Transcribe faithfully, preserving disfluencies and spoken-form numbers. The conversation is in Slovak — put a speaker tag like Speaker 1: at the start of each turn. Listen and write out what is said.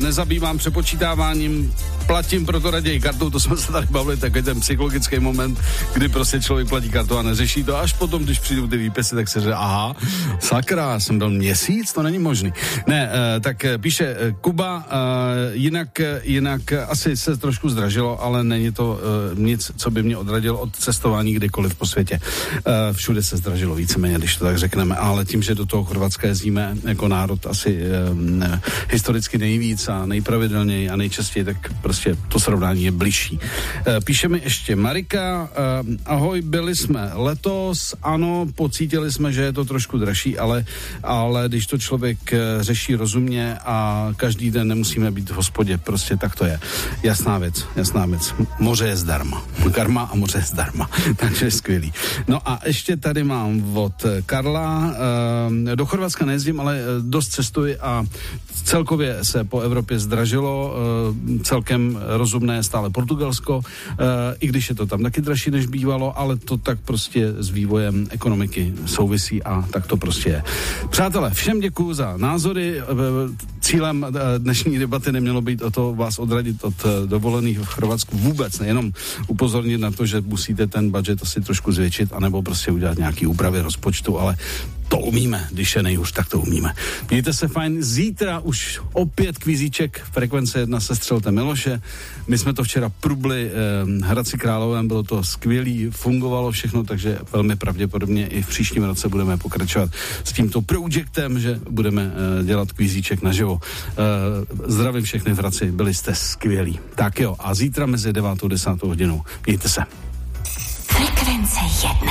Speaker 1: nezabývám přepočítáváním, platím proto raději kartou, to jsme se tady bavili, tak je ten psychologický moment, kdy prostě člověk platí kartou a neřeší to, až potom, když přijdou ty výpisy, tak se říká, aha, sakra, jsem byl měsíc, to není možný. Ne, tak píše Kuba, jinak, jinak asi se trošku zdražilo, ale není to nic, co by mě odradilo od cestování kdekoliv po světě. Všude se zdražilo víceméně, když to tak řekneme, ale tím, že do toho Chorvatska jezdíme jako národ asi eh, historicky nejvíc a nejpravidelněji a nejčastěji, tak prostě to srovnání je bližší. Eh, píše mi ještě Marika, eh, ahoj, byli jsme letos, ano, pocítili jsme, že je to trošku dražší, ale, ale když to člověk eh, řeší rozumně a každý den nemusíme být v hospodě, prostě tak to je. Jasná věc, jasná věc. Moře je zdarma. Karma a moře je zdarma. Takže je skvělý. No a ještě tady mám od Karla. E, do Chorvatska nejezdím, ale dost cestuji a celkově se po Evropě zdražilo. E, celkem rozumné je stále Portugalsko, e, i když je to tam taky dražší, než bývalo, ale to tak prostě s vývojem ekonomiky souvisí a tak to prostě je. Přátelé, všem děkuju za názory. E, cílem dnešní debaty nemělo být o to vás odradit od dovolených v Chorvatsku vůbec, nejenom upozornit na to, že musíte ten budget asi trošku zvětšit, anebo prostě udělat nějaký úpravy rozpočtu, ale to umíme, když je nejhůř, tak to umíme. Mějte se fajn, zítra už opět kvízíček Frekvence jedna se Střelte Miloše. My jsme to včera prubli eh, Hradci Královém, bylo to skvělý, fungovalo všechno, takže velmi pravděpodobně i v příštím roce budeme pokračovat s tímto projektem, že budeme eh, dělat kvízíček naživo. Eh, zdravím všechny v Hradci, byli jste skvělí. Tak jo, a zítra mezi devátou a desátou hodinou. Mějte se.
Speaker 2: Frekvence jedna.